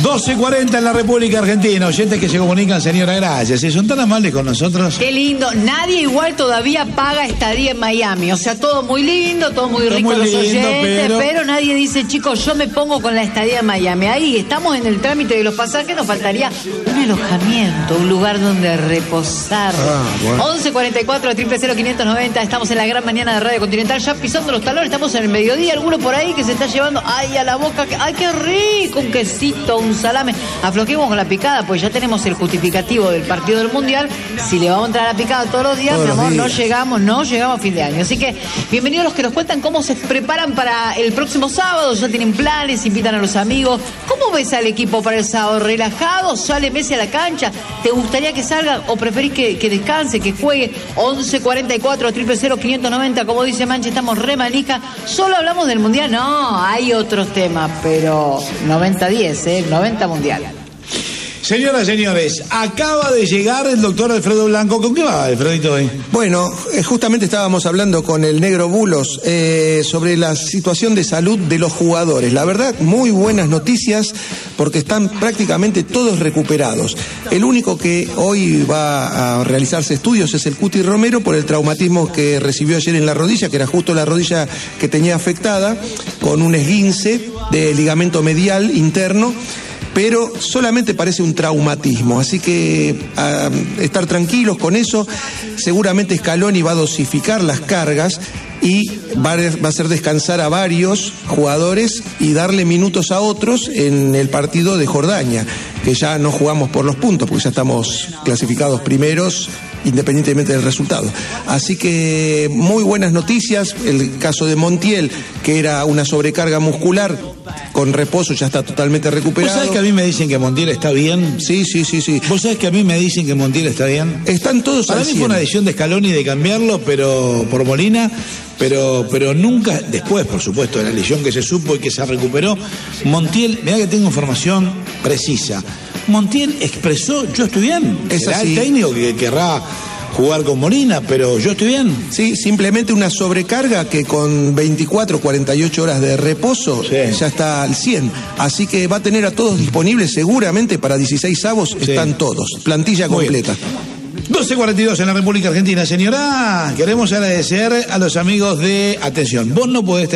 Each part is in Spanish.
12:40 en la República Argentina. Oyentes que se comunican, señora, gracias. Si son tan amables con nosotros. Qué lindo. Nadie igual todavía paga estadía en Miami. O sea, todo muy lindo, todo muy rico muy los lindo, oyentes, pero nadie dice, chicos, yo me pongo con la estadía en Miami. Ahí estamos en el trámite de los pasajes, nos faltaría un alojamiento, un lugar donde reposar. Bueno. 11:44 000-590. Estamos en la gran mañana de Radio Continental, ya pisando los talones, estamos en el mediodía. Alguno por ahí que se está llevando, ay, a la boca, ay, qué rico, un quesito, un salame. Aflojemos con la picada, pues ya tenemos el justificativo del partido del Mundial. Si le vamos a entrar a la picada todos los días, mi amor, no llegamos a fin de año. Así que bienvenidos los que nos cuentan cómo se preparan para el próximo sábado. Ya tienen planes, invitan a los amigos. ¿Cómo ves al equipo para el sábado? ¿Relajado? ¿Sale Messi a la cancha? ¿Te gustaría que salga o preferís que descanse, que juegue? 11:44 000-590. Como dice Manche, estamos re manija. Solo hablamos del Mundial. No, hay otros temas, pero 90-10, 90 Mundial. Señoras, señores, acaba de llegar el doctor Alfredo Blanco. ¿Con qué va, Alfredito, hoy? Bueno, justamente estábamos hablando con el Negro Bulos sobre la situación de salud de los jugadores. La verdad, muy buenas noticias porque están prácticamente todos recuperados. El único que hoy va a realizarse estudios es el Cuti Romero por el traumatismo que recibió ayer en la rodilla, que era justo la rodilla que tenía afectada, con un esguince de ligamento medial interno, pero solamente parece un traumatismo, así que estar tranquilos con eso. Seguramente Scaloni va a dosificar las cargas y va a hacer descansar a varios jugadores y darle minutos a otros en el partido de Jordania, que ya no jugamos por los puntos, porque ya estamos clasificados primeros, independientemente del resultado. Así que muy buenas noticias. El caso de Montiel, que era una sobrecarga muscular, con reposo ya está totalmente recuperado. ¿Vos sabés que a mí me dicen que Montiel está bien? Sí. ¿Vos sabés que a mí me dicen que Montiel está bien? Están todos Para mí fue una decisión de Scaloni de cambiarlo, pero por Molina, pero nunca, después, por supuesto, de la lesión que se supo y que se recuperó, Montiel, mirá que tengo información precisa. Montiel expresó, yo estoy bien. Será el técnico que querrá jugar con Molina, pero yo estoy bien. Sí, simplemente una sobrecarga que con 24, 48 horas de reposo ya está al 100. Así que va a tener a todos disponibles seguramente para 16avos, están todos. Plantilla completa. 12:42 en la República Argentina. Señora, queremos agradecer a los amigos de... Atención, vos no podés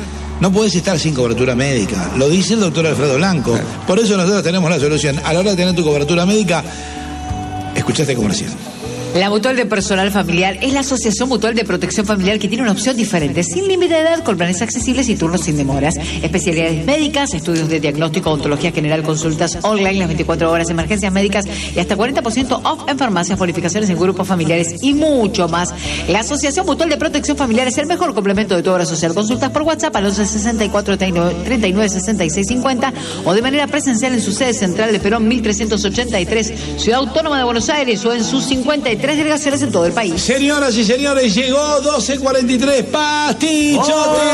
estar sin cobertura médica. Lo dice el doctor Alfredo Blanco. Claro. Por eso nosotros tenemos la solución. A la hora de tener tu cobertura médica, escuchaste comercial. La Mutual de Personal Familiar es la Asociación Mutual de Protección Familiar que tiene una opción diferente, sin límite de edad, con planes accesibles y turnos sin demoras. Especialidades médicas, estudios de diagnóstico, odontología general, consultas online las 24 horas, emergencias médicas y hasta 40% off en farmacias, bonificaciones en grupos familiares y mucho más. La Asociación Mutual de Protección Familiar es el mejor complemento de tu obra social. Consultas por WhatsApp al 1164 39 66 50 o de manera presencial en su sede central de Perón 1383, Ciudad Autónoma de Buenos Aires, o en sus 53 delegaciones en todo el país. Señoras y señores, llegó 12:43, Pastichotti.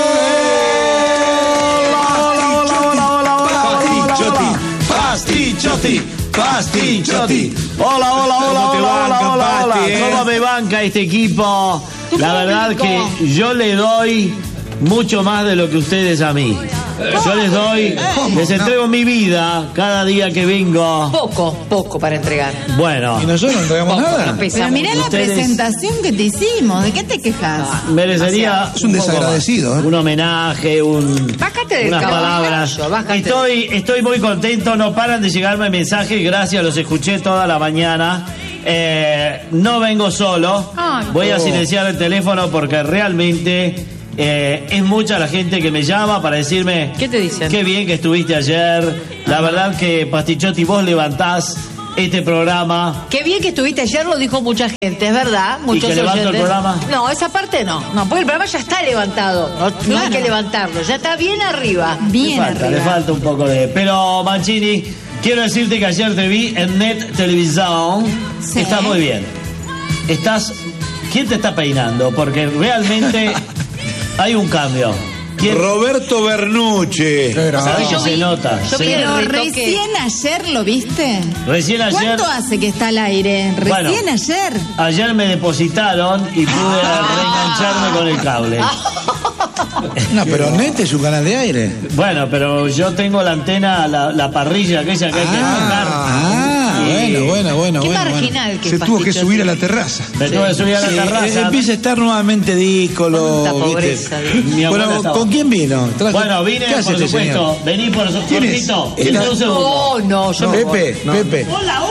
Pastichotti. Hola. ¿Cómo me banca este equipo? La verdad que yo le doy mucho más de lo que ustedes a mí. Yo les entrego mi vida cada día que vengo. Poco para entregar. Bueno. Y nosotros no entregamos nada. Pero mirá la presentación que te hicimos. ¿De qué te quejas? Merecería un desagradecido, un homenaje, bájate del unas palabras. Estoy muy contento. No paran de llegarme mensajes. Gracias, los escuché toda la mañana. No vengo solo. Voy a silenciar el teléfono porque realmente... es mucha la gente que me llama para decirme... ¿Qué te dicen? Qué bien que estuviste ayer. La verdad que, Pastichotti, vos levantás este programa. Qué bien que estuviste ayer, lo dijo mucha gente, es verdad. Muchos ¿Y que levanto el programa? No, esa parte no, porque el programa ya está levantado. No hay que levantarlo, ya está bien arriba. Le falta un poco de... Pero, Mancini, quiero decirte que ayer te vi en Net Televisión. Sí. Estás muy bien. ¿Quién te está peinando? Porque realmente... hay un cambio. Roberto Bernucci. ¿Sabes que se nota? Pero recién ayer lo viste. Recién ayer. ¿Cuánto hace que está al aire? Recién ayer. Ayer me depositaron y pude reengancharme con el cable. No, pero NET es un canal de aire. Bueno, pero yo tengo la antena, la parrilla aquella que hay que tocar. Bueno. Qué marginal que Se tuvo que subir a la terraza. Me tuve que subir a la terraza. Empieza a estar nuevamente dícolo. Tanta pobreza. Bueno, ¿con quién vino? Bueno, vine, por supuesto. Vení por eso, Jorgito. No, yo me voy. Pepe.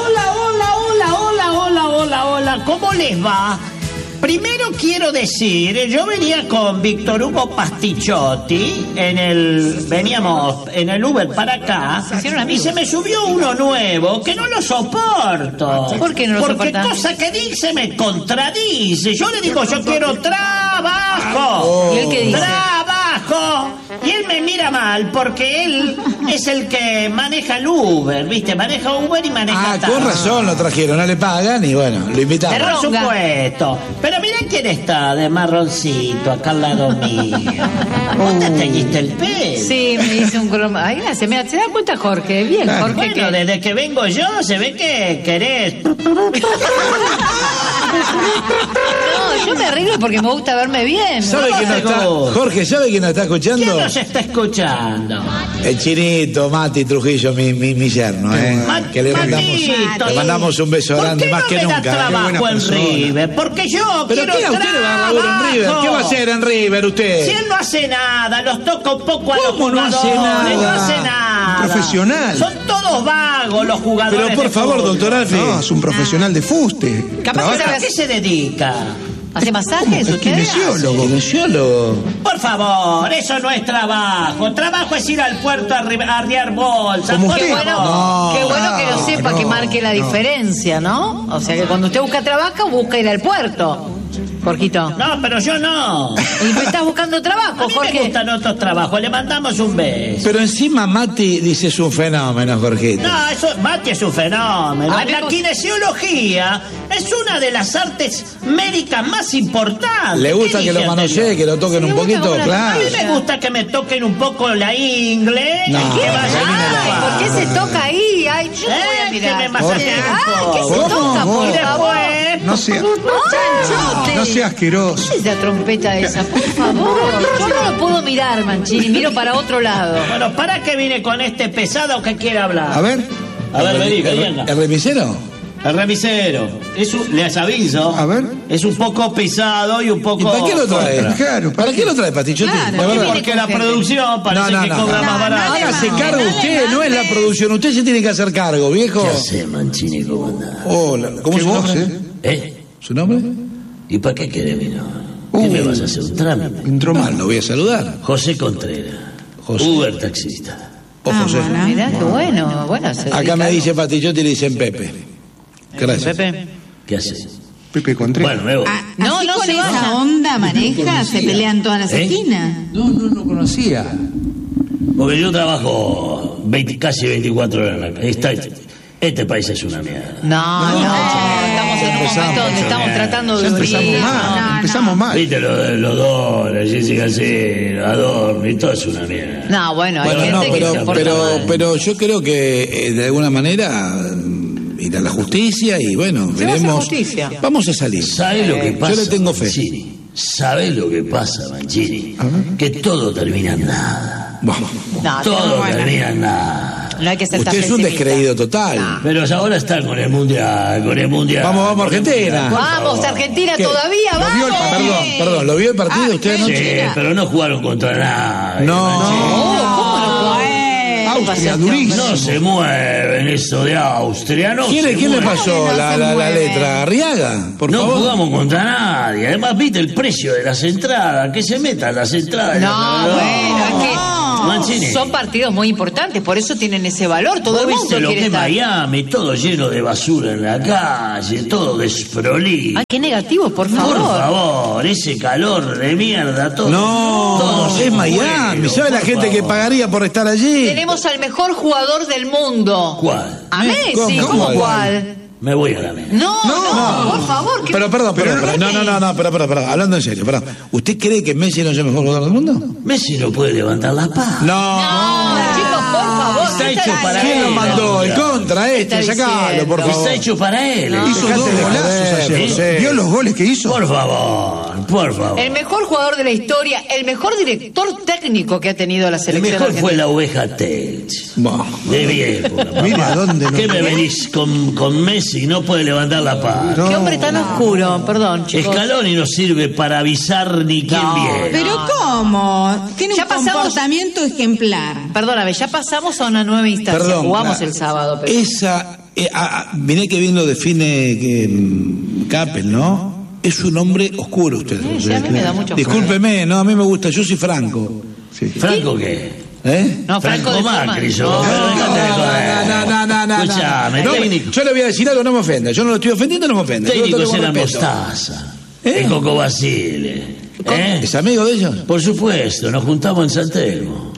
Hola, ¿cómo les va? Primero quiero decir, yo venía con Víctor Hugo Pasticiotti veníamos en el Uber para acá y se me subió uno nuevo que no lo soporto. ¿Por qué no lo soportas? Porque cosa que dice me contradice. Yo le digo, yo quiero trabajo. ¿Y él qué dice? Trabajo. Y él me mira mal porque él es el que maneja el Uber, ¿viste? Maneja Uber y maneja Con razón lo trajeron, no le pagan y bueno, lo invitaron. Por supuesto. Pero miren quién está de marroncito acá al lado mío. ¿Vos te teñiste el pelo? Sí, me hice un croma. Ay, se da cuenta Jorge, bien, Jorge. Bueno, desde que vengo yo se ve que querés. No, yo me arreglo porque me gusta verme bien. Jorge, ¿sabe quién nos está escuchando? ¿Quién nos está escuchando? El chinito, Mati Trujillo, mi yerno, que le mandamos un beso grande, más que nunca. ¿Por qué no me da trabajo en River? Porque yo ¿Pero quiero qué a usted le va a laburo en River? ¿Qué va a hacer en River usted? Si él no hace nada, los toca un poco a los ¿Cómo no jugadores. hace nada? No hace nada. Profesional. Son todos vagos los jugadores. Pero por favor, doctor Alfie. No, es un profesional de fuste. ¿A qué se dedica? ¿Hace masajes usted? Kinesiólogo. Por favor, eso no es trabajo. Trabajo es ir al puerto a arriar bolsas. Qué bueno que lo sepa, que marque la diferencia, ¿no? O sea que cuando usted busca trabajo, busca ir al puerto. Jorgito. No, pero yo no. Y me estás buscando trabajo, a mí Jorge. me gustan otros trabajos. Le mandamos un beso. Pero encima Mati dice es un fenómeno, Jorgito. No, Mati es un fenómeno. La kinesiología es una de las artes médicas más importantes. ¿Le gusta que lo manosee, que lo toquen un poquito? Claro. A mí me gusta que me toquen un poco la ingle. No, ¿por qué se toca ahí? Ay, yo voy a mirar. Que me masajeen un poco. ¿Qué se toca, por favor? No sea asqueroso. ¿Qué es la trompeta esa? Por favor. Yo no lo puedo mirar, Mancini. Miro para otro lado. Bueno, ¿para qué vine con este pesado que quiere hablar? A ver, vení. ¿El remisero? El remisero. Les aviso. A ver. Es un poco pesado y un poco. ¿Y para qué lo trae? Claro, ¿Para qué lo trae, Pastichotti? Claro, Porque la producción parece que cobra más barato. Hágase cargo usted, no es la producción. Usted se tiene que hacer cargo, viejo. ¿Qué hace, Mancini? ¿Cómo andás? Hola, ¿cómo ¿Qué se voz, llama? ¿Su nombre? ¿Y para qué querés mi nombre? ¿Qué me vas a hacer? ¿Un trámite? entró No, mal. lo voy a saludar. José Contreras. José. Uber taxista. O José. Mirá, qué bueno. Acá me dice Pastichotti y le dicen Pepe. Gracias. Pepe. ¿Qué haces? Pepe Contreras. Bueno, me voy. No, Así no con se esa vaya. onda maneja, se pelean todas las esquinas. No conocía. Porque yo trabajo casi 24 horas en la calle. Este país es una mierda. No, estamos en un momento donde estamos tratando de unir. Empezamos mal. Viste los dólares, Jessica Cera, Adorno y todo es una mierda. No, bueno, hay Bueno, no, gente que se porta mal. pero yo creo que de alguna manera ir a la justicia y bueno, Se va a hacer veremos. justicia. Vamos a salir. ¿Sabes lo que pasa? Yo le tengo fe. Mancini? ¿Sabes lo que pasa, Mancini? Que todo termina en nada. Vamos. No, Todo bueno, termina en nada. no hay que ser tan Usted es un pesimista. descreído total. Pero ahora están con el mundial, Vamos, Argentina. Vamos, Argentina ¿Qué? todavía, vamos. Perdón, ¿lo vio el partido usted Sí, anoche? pero no jugaron contra nadie. Austria, durísimo. No se mueven eso de Austria, no ¿Quién se le mueven. pasó la letra? ¿Arriaga? Por No favor. jugamos contra nadie. Además, viste el precio de las entradas. Que se metan las entradas. No, bueno, es Mancini. que son partidos muy importantes, por eso tienen ese valor. Todo ¿Vos el mundo viste lo quiere que es estar. Miami? Todo lleno de basura en la calle, todo desprolijo. Ay, qué negativo, por favor. Por favor, ese calor de mierda, todo. No, todo es Miami. ¿Sabe la gente que pagaría por estar allí? Tenemos al mejor jugador del mundo. ¿Cuál? A Messi, ¿Cómo? ¿cómo ¿Cuál? cuál? Me voy a la mierda. No, por favor. ¿qué- Pero perdón. No, hablando en serio, perdón. ¿Usted cree que Messi no es el mejor jugador del mundo? Messi no puede levantar la paz. No. Chicos, por favor. Está hecho para ¿Quién él. lo mandó? El contra Está sacalo, por favor. Está hecho para él. Hizo 2 golazos ayer. ¿Vio los goles que hizo? Por favor, por favor. El mejor jugador de la historia, el mejor director técnico que ha tenido la El selección mejor argentina. fue la oveja Tech. De mi época, papá. Mire a dónde nos ¿Qué me venís con Messi? No puede levantar la paz. Qué hombre tan oscuro, perdón, chicos. Scaloni no sirve para avisar ni quién viene. Pero ¿cómo? Tiene Ya un pasamos- comportamiento ejemplar. Perdóname, ya pasamos a una nueva instancia. Perdón. Jugamos la- el sábado, pero... Esa. Mirá que bien lo define Capel, ¿no? Es un hombre oscuro usted. Sí, a mí me da mucho Discúlpeme, no, a mí me gusta, yo soy franco. ¿Franco qué? ¿Eh? No, Franco de Macri, yo. No, no. Escuchame, No, técnico. yo le voy a decir algo, no me ofenda. Yo no lo estoy ofendiendo, no me ofenda. Yo lo Técnicos tengo eran respeto. Mostaza. El Coco Basile. ¿Es amigo de ellos? Por supuesto, nos juntamos en San Telmo.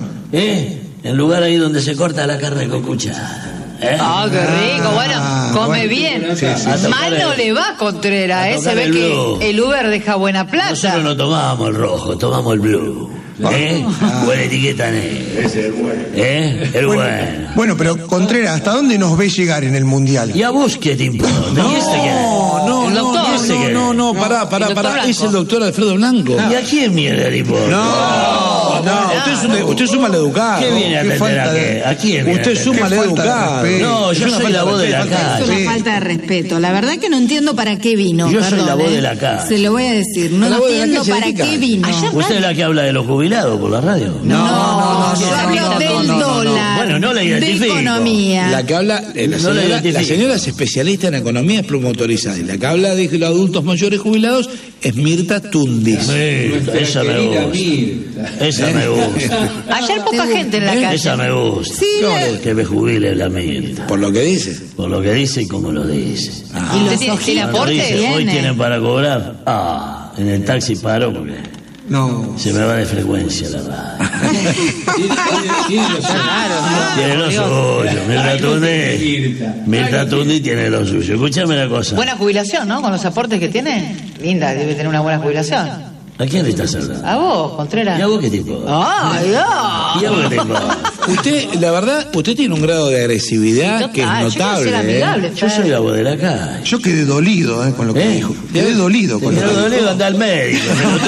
En lugar ahí donde se corta la carne con cuchara. Ah, qué rico. Bueno, come bien. Mal no le va Contreras, a ¿eh? Se tocar ve el que blue. el Uber deja buena plata. Nosotros no tomamos el rojo, tomamos el blue. Buena etiqueta negra. Ese es el bueno. El bueno. Bueno, pero Contreras, ¿hasta dónde nos ve llegar en el Mundial? ¿Y a vos qué te importa? ¿Y este quién es? El doctor. No, pará, El doctor es el Blanco. doctor Alfredo Blanco. ¿Y a quién mierda le importa? Usted es un maleducado. ¿Qué viene a qué atender falta a de- qué? ¿A quién viene a Usted es un atender? maleducado. No, yo soy la voz de la Es calle. una falta de respeto. La verdad que no entiendo para qué vino. Yo soy perdón, la voz ¿eh? de la calle. Se lo voy a decir. No La voz de la entiendo calle, para ¿de qué qué calle? vino. ¿Usted es la que habla de los jubilados por la radio? No, yo hablo del dólar. Bueno, no la identifico. De economía. La que habla, la señora es especialista en economía, es promotorizada. Y la que habla de los adultos mayores jubilados es Mirta Tundis. Esa me gusta. Esa me gusta. Ayer poca gente en la calle. Esa me gusta. Sí, Que me jubile la Mirta. Por lo que dice. Por lo que dice y como lo dice. ¿Y usted tiene Cuando aporte? dice, hoy Viene. tienen para cobrar. En el taxi paro porque No. se me va de frecuencia la radio. Tiene lo suyo. Mirta Tundi tiene lo suyo. Escúchame una cosa. Buena jubilación, ¿no? Con los aportes que tiene. Linda, debe tener una buena jubilación. ¿A quién le estás hablando? A vos, Contreras. ¿Y a vos qué tipo? ¡Ay, ¿Y a vos qué tipo? Usted, la verdad, usted tiene un grado de agresividad que es Total, yo quiero ser notable. amigable, Yo soy la voz de la calle. Yo quedé dolido con lo que dijo. Quedé dolido con lo que Pero dijo. dolido anda al médico.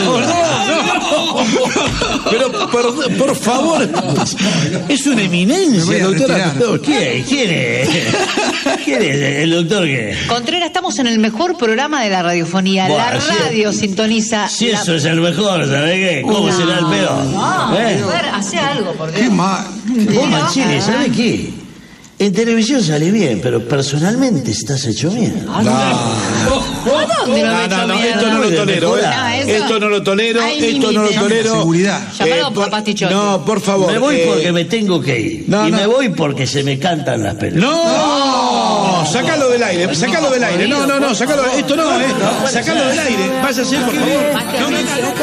Pero, por favor, es una Me eminencia, voy a doctora. retirar. ¿Quién es? ¿Quién es el doctor qué? Contreras, estamos en el mejor programa de la radiofonía. Bueno, La sí. radio sintoniza. Si eso es el mejor, ¿sabés qué? ¿Cómo será el peor? Hace algo, por Dios. Qué mal. Vos, Mancini, ¿sabés qué? En televisión sale bien, pero personalmente estás hecho mierda. ¿A dónde lo he hecho No, mierda? esto no lo tolero. No, eso- Esto no lo tolero, Hay esto no lo límites. tolero. Seguridad. Llamalo a Pastichotti. No, por favor. Me voy porque me tengo que ir. No, y no. me voy porque se me cantan las pelotas. No, sácalo del aire, sácalo del aire. No, sácalo, esto no, sácalo del aire. Váyase, por favor. No,